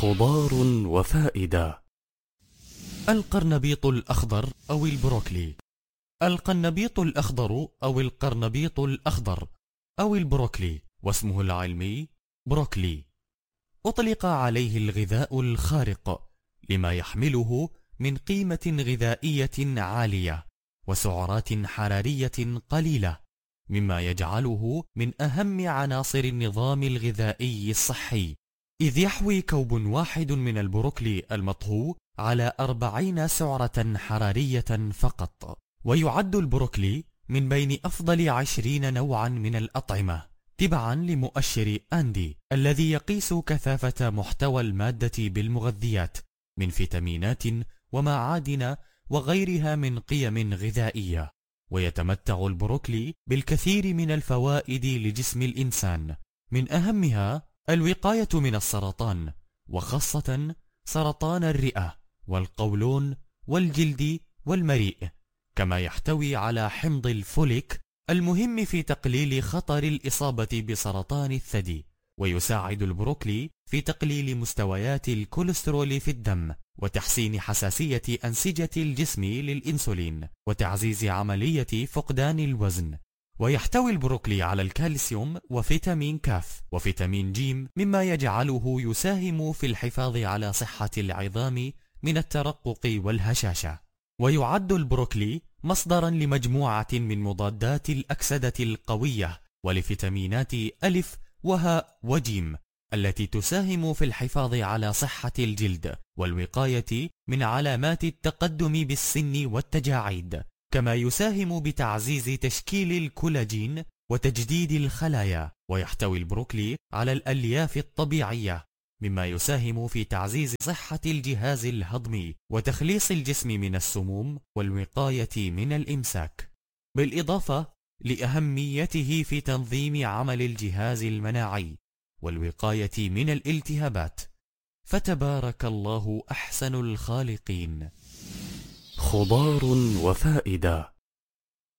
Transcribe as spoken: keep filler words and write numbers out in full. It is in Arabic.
خضار وفائدة. القرنبيط الأخضر أو البروكلي. القرنبيط الأخضر أو القرنبيط الأخضر أو البروكلي، واسمه العلمي بروكلي، أطلق عليه الغذاء الخارق لما يحمله من قيمة غذائية عالية وسعرات حرارية قليلة، مما يجعله من أهم عناصر النظام الغذائي الصحي، إذ يحوي كوب واحد من البروكلي المطهو على أربعين سعرة حرارية فقط. ويعد البروكلي من بين أفضل عشرين نوعا من الأطعمة تبعا لمؤشر أندي الذي يقيس كثافة محتوى المادة بالمغذيات من فيتامينات ومعادن وغيرها من قيم غذائية. ويتمتع البروكلي بالكثير من الفوائد لجسم الإنسان، من أهمها الوقاية من السرطان، وخاصة سرطان الرئة والقولون والجلد والمريء، كما يحتوي على حمض الفوليك المهم في تقليل خطر الإصابة بسرطان الثدي. ويساعد البروكلي في تقليل مستويات الكوليسترول في الدم وتحسين حساسية أنسجة الجسم للإنسولين وتعزيز عملية فقدان الوزن. ويحتوي البروكلي على الكالسيوم وفيتامين كاف وفيتامين جيم، مما يجعله يساهم في الحفاظ على صحة العظام من الترقق والهشاشة. ويعد البروكلي مصدرا لمجموعة من مضادات الأكسدة القوية ولفيتامينات ألف وهاء وجيم التي تساهم في الحفاظ على صحة الجلد والوقاية من علامات التقدم بالسن والتجاعيد، كما يساهم بتعزيز تشكيل الكولاجين وتجديد الخلايا. ويحتوي البروكلي على الألياف الطبيعية، مما يساهم في تعزيز صحة الجهاز الهضمي وتخليص الجسم من السموم والوقاية من الإمساك، بالإضافة لأهميته في تنظيم عمل الجهاز المناعي والوقاية من الالتهابات. فتبارك الله أحسن الخالقين. خضار وفائدة.